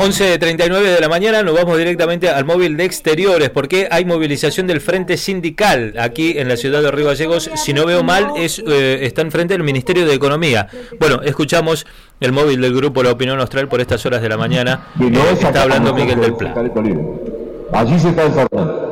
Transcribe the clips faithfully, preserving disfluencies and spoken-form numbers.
once treinta y nueve de la mañana, nos vamos directamente al móvil de exteriores, porque hay movilización del Frente Sindical aquí en la ciudad de Río Gallegos. Si no veo mal, es eh, está enfrente del Ministerio de Economía. Bueno, escuchamos el móvil del grupo La Opinión Austral por estas horas de la mañana. Eh, está hablando Miguel del Pla. Allí se está desarrollando.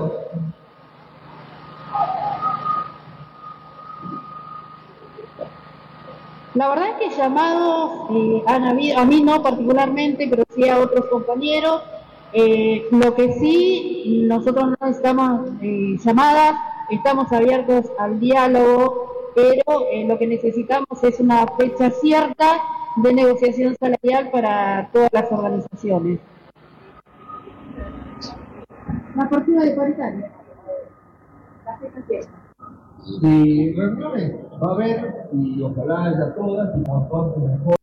La verdad es que llamados eh, han habido, a mí no particularmente, pero sí a otros compañeros. Eh, lo que sí, nosotros no necesitamos eh, llamadas, estamos abiertos al diálogo, pero eh, lo que necesitamos es una fecha cierta de negociación salarial para todas las organizaciones. La partida de paritaria. La fecha cierta. Y reuniones va a haber, y ojalá haya todas, y cuanto antes mejor.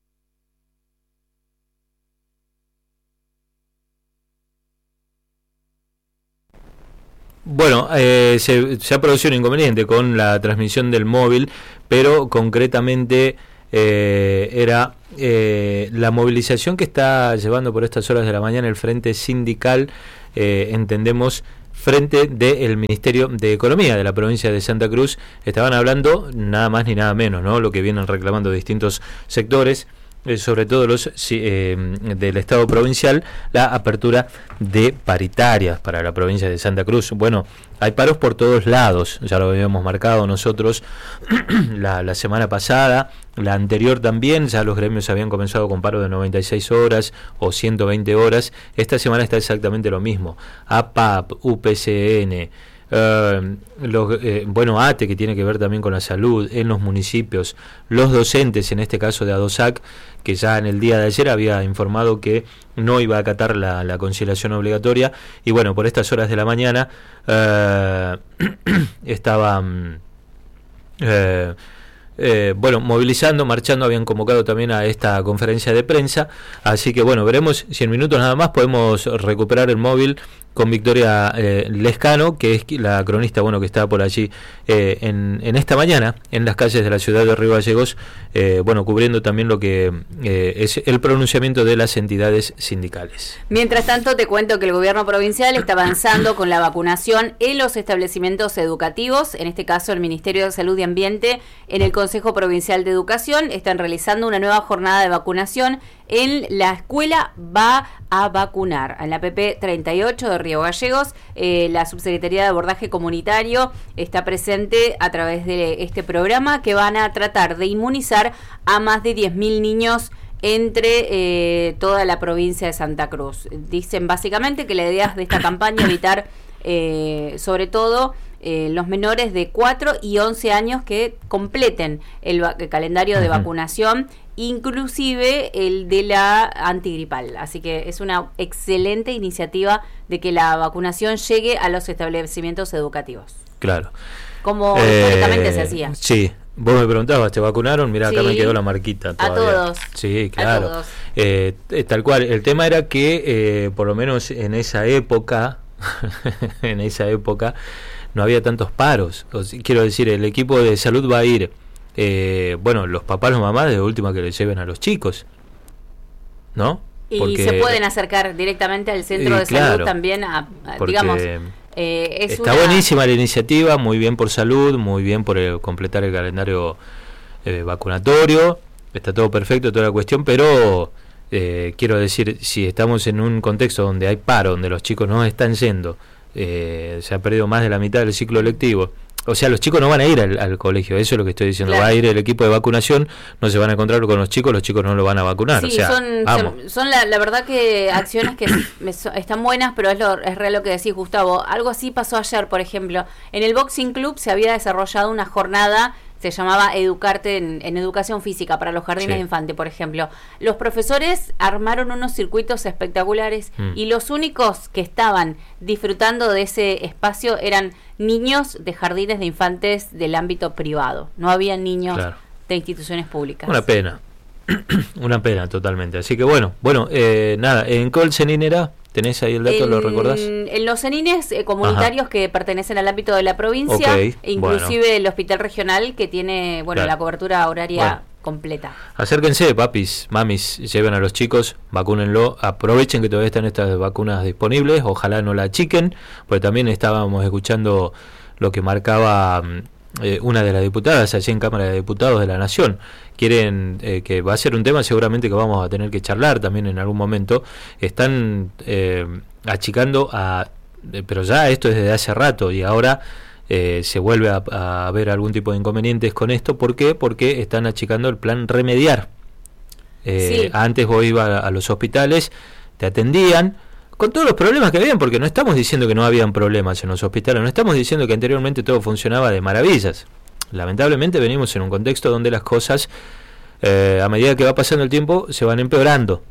Bueno, eh, se, se ha producido un inconveniente con la transmisión del móvil, pero concretamente eh, era eh, la movilización que está llevando por estas horas de la mañana el Frente Sindical, eh, entendemos, frente del Ministerio de Economía de la provincia de Santa Cruz. Estaban hablando nada más ni nada menos, ¿no? Lo que vienen reclamando distintos sectores, eh, sobre todo los eh, del Estado provincial, la apertura de paritarias para la provincia de Santa Cruz. Bueno, hay paros por todos lados, ya lo habíamos marcado nosotros la, la semana pasada, la anterior también, ya los gremios habían comenzado con paro de noventa y seis horas o ciento veinte horas. Esta semana está exactamente lo mismo. A P A P, U P C N, Uh, los, eh, bueno, A T E, que tiene que ver también con la salud en los municipios, los docentes, en este caso de ADOSAC, que ya en el día de ayer había informado que no iba a acatar la, la conciliación obligatoria, y bueno, por estas horas de la mañana uh, estaba um, uh, Eh, bueno, movilizando, marchando, habían convocado también a esta conferencia de prensa, así que bueno, veremos si en minutos nada más podemos recuperar el móvil con Victoria eh, Lescano, que es la cronista, bueno, que está por allí eh, en, en esta mañana en las calles de la ciudad de Río Gallegos, eh, bueno, cubriendo también lo que eh, es el pronunciamiento de las entidades sindicales. Mientras tanto, te cuento que el gobierno provincial está avanzando con la vacunación en los establecimientos educativos, en este caso el Ministerio de Salud y Ambiente, en el Consejo Provincial de Educación, están realizando una nueva jornada de vacunación en la escuela Va a Vacunar, en la P P treinta y ocho de Río Gallegos. Eh, la Subsecretaría de Abordaje Comunitario está presente a través de este programa, que van a tratar de inmunizar a más de diez mil niños entre eh, toda la provincia de Santa Cruz. Dicen básicamente que la idea de esta campaña es evitar eh, sobre todo Eh, los menores de cuatro y once años que completen el, el calendario de uh-huh. vacunación, inclusive el de la antigripal. Así que es una excelente iniciativa de que la vacunación llegue a los establecimientos educativos. Claro. Como eh, históricamente se hacía. Sí. Vos me preguntabas, ¿te vacunaron? Mirá, acá sí, me quedó la marquita todavía. A todos. Sí, claro. A todos. Eh, tal cual. El tema era que, eh, por lo menos en esa época, en esa época, no había tantos paros. O sea, quiero decir, el equipo de salud va a ir, eh, bueno, los papás, los mamás, de última que le lleven a los chicos, ¿no? Y porque, se pueden acercar directamente al centro de claro, salud también, a, a digamos... Eh, es está una... buenísima la iniciativa, muy bien por salud, muy bien por el, completar el calendario eh, vacunatorio, está todo perfecto, toda la cuestión, pero eh, quiero decir, si estamos en un contexto donde hay paro, donde los chicos no están yendo, Eh, se ha perdido más de la mitad del ciclo lectivo, o sea, los chicos no van a ir al, al colegio, eso es lo que estoy diciendo, claro. Va a ir el equipo de vacunación, no se van a encontrar con los chicos, los chicos no lo van a vacunar. Sí, o sea, son, son, son la, la verdad que acciones que están buenas, pero es, lo, es real lo que decís, Gustavo. Algo así pasó ayer, por ejemplo, en el Boxing Club se había desarrollado una jornada, se llamaba Educarte en, en Educación Física para los jardines sí. de infante, por ejemplo. Los profesores armaron unos circuitos espectaculares mm. y los únicos que estaban disfrutando de ese espacio eran niños de jardines de infantes del ámbito privado. No había niños claro. de instituciones públicas. Una pena, una pena totalmente. Así que bueno, bueno, eh, nada, en Colsenin era... ¿Tenés ahí el dato? En, ¿Lo recordás? En los cenines eh, comunitarios Ajá. que pertenecen al ámbito de la provincia, okay, e inclusive bueno. el hospital regional que tiene bueno claro. la cobertura horaria bueno, completa. Acérquense, papis, mamis, lleven a los chicos, vacúnenlo, aprovechen que todavía están estas vacunas disponibles, ojalá no la achiquen, porque también estábamos escuchando lo que marcaba eh, una de las diputadas allí en Cámara de Diputados de la Nación. Quieren, eh, que va a ser un tema seguramente que vamos a tener que charlar también en algún momento, están eh, achicando a, eh, pero ya esto es desde hace rato y ahora eh, se vuelve a, a haber algún tipo de inconvenientes con esto. ¿Por qué? Porque están achicando el plan remediar. Eh, sí. Antes vos ibas a, a los hospitales, te atendían con todos los problemas que habían, porque no estamos diciendo que no habían problemas en los hospitales, no estamos diciendo que anteriormente todo funcionaba de maravillas. Lamentablemente venimos en un contexto donde las cosas, eh, a medida que va pasando el tiempo, se van empeorando.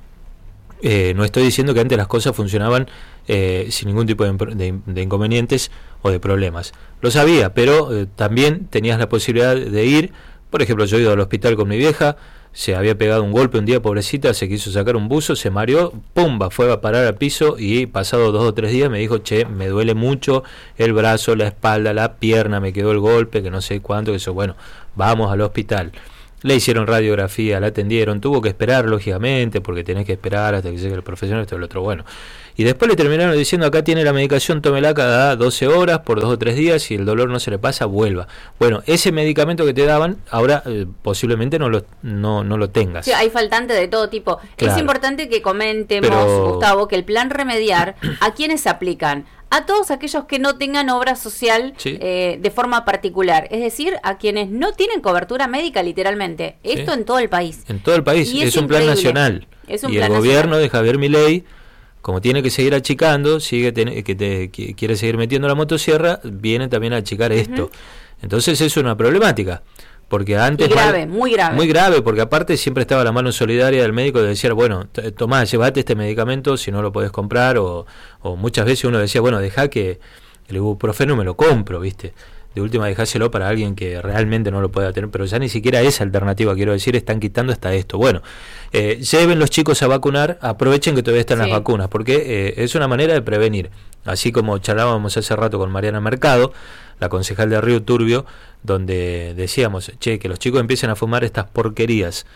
Eh, no estoy diciendo que antes las cosas funcionaban eh, sin ningún tipo de, de, de inconvenientes o de problemas. Lo sabía, pero eh, también tenías la posibilidad de ir. Por ejemplo, yo he ido al hospital con mi vieja, se había pegado un golpe un día, pobrecita, se quiso sacar un buzo, se mareó, pumba, fue a parar al piso y pasado dos o tres días me dijo, che, me duele mucho el brazo, la espalda, la pierna, me quedó el golpe, que no sé cuánto, que eso, bueno, vamos al hospital. Le hicieron radiografía, la atendieron, tuvo que esperar, lógicamente, porque tenés que esperar hasta que llegue el profesional, esto y lo otro, bueno. Y después le terminaron diciendo, acá tiene la medicación, tómela cada doce horas, por dos o tres días, si el dolor no se le pasa, vuelva. Bueno, ese medicamento que te daban, ahora eh, posiblemente no lo, no, no lo tengas. Sí, hay faltantes de todo tipo. Claro. Es importante que comentemos, Pero... Gustavo, que el plan remediar, ¿a quiénes se aplican? A todos aquellos que no tengan obra social sí. eh, de forma particular, es decir, a quienes no tienen cobertura médica literalmente. Esto sí. en todo el país. En todo el país, y es, es un plan nacional. Es un y plan el gobierno nacional. de Javier Milei, como tiene que seguir achicando, sigue ten, que, te, que quiere seguir metiendo la motosierra, viene también a achicar uh-huh. esto. Entonces es una problemática. Porque antes y grave, mal, muy grave. Muy grave, porque aparte siempre estaba la mano solidaria del médico de decir, bueno, t- tomá, llévate este medicamento si no lo podés comprar, o, o muchas veces uno decía, bueno, dejá que el ibuprofeno me lo compro, ¿viste? De última dejáselo para alguien que realmente no lo pueda tener, pero ya ni siquiera esa alternativa, quiero decir, están quitando hasta esto. Bueno, eh, lleven los chicos a vacunar, aprovechen que todavía están sí. las vacunas, porque eh, es una manera de prevenir. Así como charlábamos hace rato con Mariana Mercado, la concejal de Río Turbio, donde decíamos, che, que los chicos empiecen a fumar estas porquerías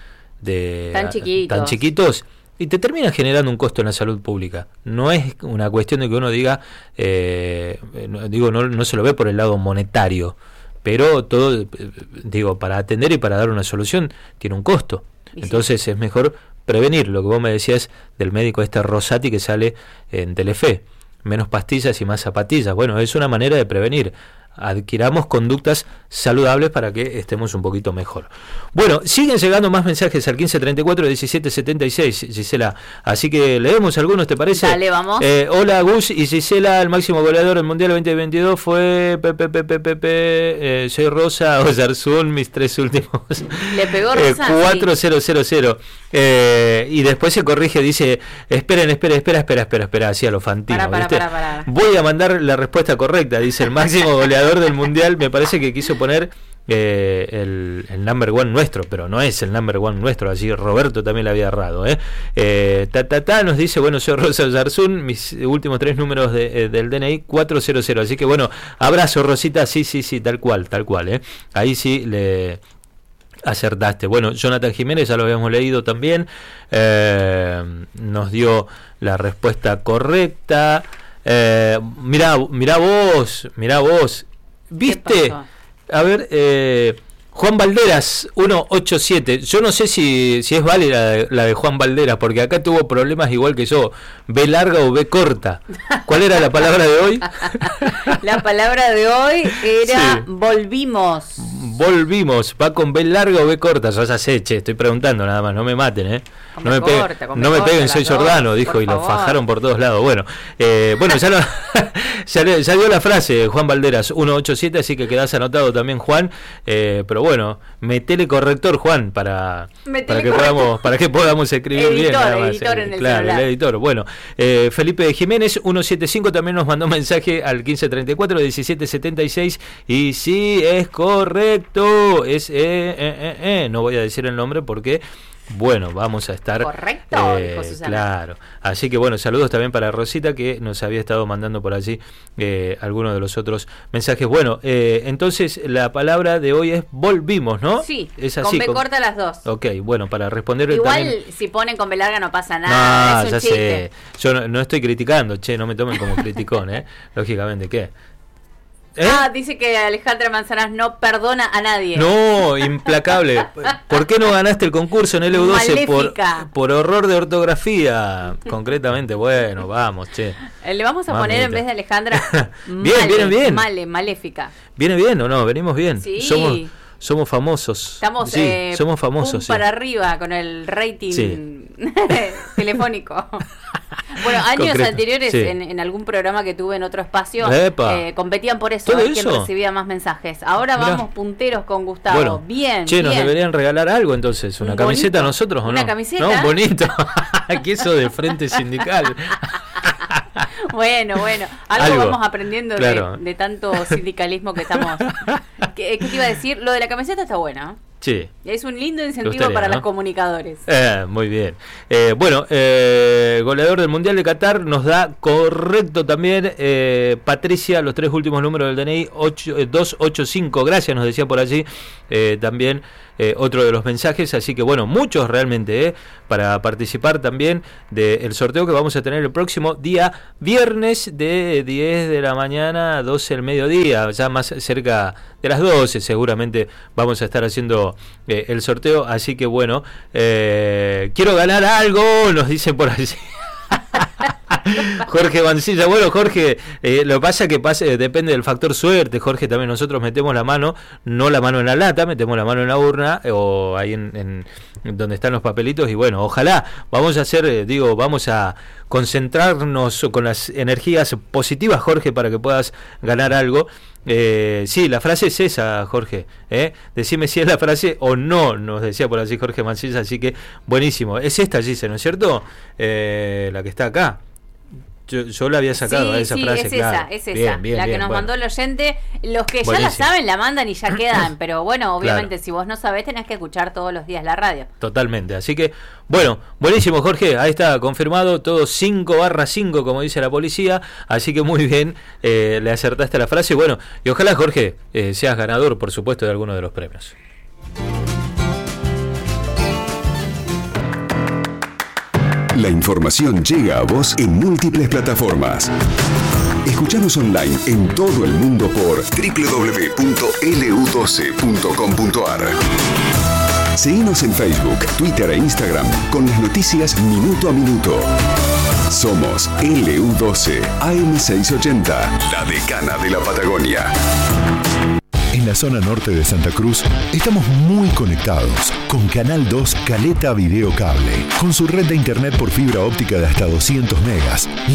de tan chiquitos, tan chiquitos y te termina generando un costo en la salud pública. No es una cuestión de que uno diga, eh, no, digo, no, no se lo ve por el lado monetario, pero todo, digo, para atender y para dar una solución tiene un costo. Y entonces sí. es mejor prevenir. Lo que vos me decías del médico este Rosati que sale en Telefe, menos pastillas y más zapatillas. Bueno, es una manera de prevenir. Adquiramos conductas saludables para que estemos un poquito mejor. Bueno, siguen llegando más mensajes al quince treinta y cuatro diecisiete setenta y seis, Gisela. Así que leemos algunos, ¿te parece? Dale, vamos. Eh, hola, Gus y Gisela. El máximo goleador del Mundial veinte veintidós fue Pepe, Pepe, Pepe, eh, soy Rosa Oyarzún, mis tres últimos. Le pegó Rosa. Eh, cuatro cero cero cero. Eh, y después se corrige, dice, esperen, esperen, espera, espera, espera, espera, así a lo Fantino. Para, para, ¿viste? para, para. Voy a mandar la respuesta correcta, dice el máximo goleador del mundial. Me parece que quiso poner eh, el, el number one nuestro, pero no es el number one nuestro, así Roberto también le había errado. eh. Eh, ta, ta, ta, nos dice, bueno, soy Rosa Yarzún, mis últimos tres números de, eh, del D N I cuatro cero cero, así que bueno, abrazo Rosita, sí, sí, sí, tal cual, tal cual, eh. ahí sí le acertaste. Bueno, Jonathan Jiménez, ya lo habíamos leído también, eh, nos dio la respuesta correcta. Eh, mirá, mirá vos, mirá vos, ¿viste? A ver, eh, Juan Valderas, ciento ochenta y siete. Yo no sé si, si es válida la de Juan Valderas, porque acá tuvo problemas igual que yo. ¿B larga o B corta? ¿Cuál era la palabra de hoy? La palabra de hoy era sí. volvimos. Volvimos, ¿va con B larga o B corta? Yo ya sé, che, estoy preguntando nada más, no me maten, ¿eh? No me, corta, peguen, no me peguen, soy Jordano, dijo, y lo fajaron por todos lados. Bueno, eh, bueno ya, lo, ya, ya dio la frase Juan Valderas, ciento ochenta y siete, así que quedás anotado también, Juan. Eh, pero bueno, metele corrector, Juan, para, para, que, podamos, para que podamos escribir editor, bien. Nada más, editor eh, en el claro, celular. el editor. Bueno, eh, Felipe Jiménez, ciento setenta y cinco, también nos mandó mensaje al quince treinta y cuatro diecisiete setenta y seis. Y sí, es correcto, es, eh, eh, eh, eh. no voy a decir el nombre porque bueno, vamos a estar... Correcto, eh, dijo Susana. Claro. Así que bueno, saludos también para Rosita, que nos había estado mandando por allí eh, algunos de los otros mensajes. Bueno, eh, entonces la palabra de hoy es volvimos, ¿no? Sí, es así, con B con... corta las dos. Ok, bueno, para responder... Igual también... si ponen con B larga no pasa nada, No, es un ya chiste. sé. Yo no, no estoy criticando, che, no me tomen como criticón, ¿eh? Lógicamente, ¿qué? ¿Eh? Ah, dice que Alejandra Manzanás no perdona a nadie. No, implacable. ¿Por qué no ganaste el concurso en L U doce por, por horror de ortografía? Concretamente, bueno, vamos, che. Le vamos a Mamita. poner en vez de Alejandra bien, male, viene bien. Male, maléfica. ¿Viene bien o no? Venimos bien. Sí. Somos, somos famosos. Estamos sí, eh, somos famosos. un sí. para arriba con el rating Sí. telefónico. Bueno, años Concreto. anteriores, Sí. en, en algún programa que tuve en otro espacio, Epa. eh, competían por eso, ¿Todo a ver quién eso? recibía más mensajes. Ahora Mirá. vamos punteros con Gustavo. Bueno, bien, che, nos bien. deberían regalar algo entonces, una Un camiseta bonito. a nosotros o ¿Una no. camiseta? No, bonito. Aquí eso de frente sindical. Bueno, bueno, algo, Algo. vamos aprendiendo de- Claro. de, tanto sindicalismo que estamos. ¿Qué, qué te iba a decir? Lo de la camiseta está bueno. Sí. Es un lindo incentivo gustaría, para ¿no? los comunicadores. Eh, muy bien. Eh, bueno, eh, goleador del Mundial de Qatar nos da correcto también eh, Patricia, los tres últimos números del D N I, ocho, eh, doscientos ochenta y cinco. Gracias, nos decía por allí eh, también eh, otro de los mensajes. Así que bueno, muchos realmente eh, para participar también del sorteo que vamos a tener el próximo día viernes de diez de la mañana a doce del mediodía, ya más cerca de las doce seguramente vamos a estar haciendo eh, el sorteo, así que bueno, eh, quiero ganar algo, nos dicen por allí. Jorge Mancilla, bueno Jorge, eh, lo que pasa es que pasa, eh, depende del factor suerte, Jorge, también nosotros metemos la mano, no la mano en la lata, metemos la mano en la urna eh, o ahí en, en, en donde están los papelitos y bueno, ojalá, vamos a hacer, eh, digo, vamos a concentrarnos con las energías positivas, Jorge, para que puedas ganar algo. Eh, sí, la frase es esa, Jorge, ¿eh? Decime si es la frase o no, nos decía por allí Jorge Mancilla, así que buenísimo. Es esta, Gise, ¿no es cierto? Eh, la que está acá. Yo, yo la había sacado sí, a esa sí, frase, es claro. esa, es esa. Bien, bien, la que bien, nos bueno. mandó el oyente. Los que ya Buenísimo. la saben la mandan y ya quedan. Pero bueno, obviamente Claro. si vos no sabés tenés que escuchar todos los días la radio. Totalmente, así que bueno, buenísimo Jorge, ahí está confirmado, todo cinco barra cinco como dice la policía, así que muy bien, eh, le acertaste a la frase, bueno, y ojalá Jorge eh, seas ganador por supuesto de alguno de los premios. La información llega a vos en múltiples plataformas. Escuchanos online en todo el mundo por doble u doble u doble u punto l u doce punto com punto a r. Seguinos en Facebook, Twitter e Instagram con las noticias minuto a minuto. Somos L U doce A M seiscientos ochenta, la decana de la Patagonia. En la zona norte de Santa Cruz estamos muy conectados con Canal dos Caleta Video Cable, con su red de internet por fibra óptica de hasta doscientos megas.